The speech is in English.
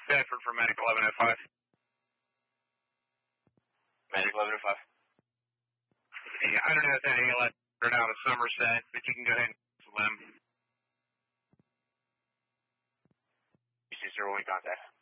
Bedford for Medic 1105. Medic 1105. Yeah, I don't know if that ALS are out of Somerset, but you can go ahead and cancel them. UC 01 contact.